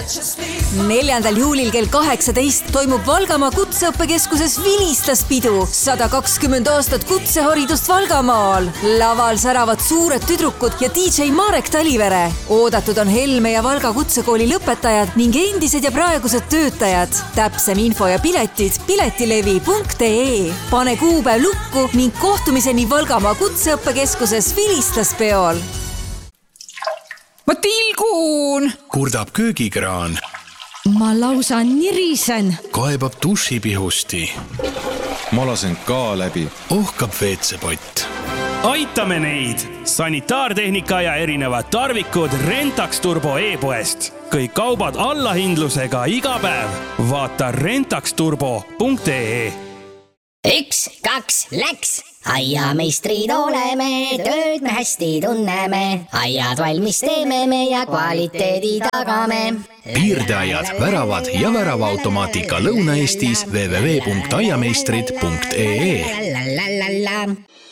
4. juulil kell 18 toimub Valgamaa kutseõppekeskuses Vilistlaspidu. 120 aastat kutseharidust Valgamaal. Laval säravad suured tüdrukud ja DJ Marek Talivere. Oodatud on Helme ja Valga kutsekooli lõpetajad ning endised ja praegused töötajad. Täpsem info ja piletid piletilevi.ee. Pane kuupäev lukku ning kohtumiseni Valgamaa kutseõppekeskuses Vilistlaspeol. Ma tilgun! Kurdab köögikraan. Ma lausa nirisen. Kaebab dušipihusti. Ma lasen ka läbi. Ohkab veetsepott. Aitame neid! Sanitaartehnika ja erinevad tarvikud Rentax Turbo e-poest. Kõik kaubad allahindlusega iga päev. Vaata rentaxturbo.ee. 1, 2, läks! Aiameistrid oleme, tööd me hästi tunneme. Aiad valmis teeme me ja kvaliteedi tagame. Piirdeaiad, väravad ja väravaautomaatika Lõuna-Eestis www.aiameistrid.ee.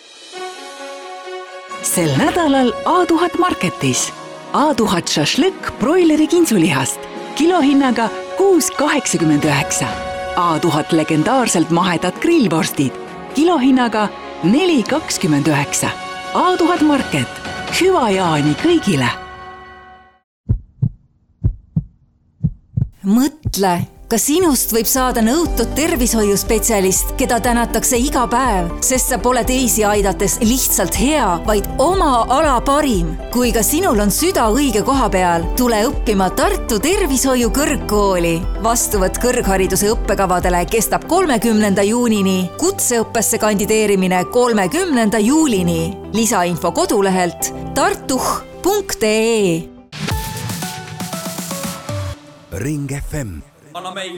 Sel nädalal A1000 Marketis. A1000 šašlõkk broileri kinsulihast. Kilohinnaga 6,89. A1000 legendaarselt mahedad grillvorstid. Kilohinnaga 4,29. A1000 Market. Hüva jaani kõigile. Mõtle, ka sinust võib saada nõutud tervishoiuspetsialist, keda tänatakse iga päev, sest sa pole teisi aidates lihtsalt hea, vaid oma ala parim. Kui ka sinul on süda õige koha peal, tule õppima Tartu Tervishoiu kõrgkooli. Vastuvõtt kõrghariduse õppekavadele kestab 30. juunini, kutseõppesse kandideerimine 30. juulini. Lisainfo kodulehelt tartuh.ee. Ring FM.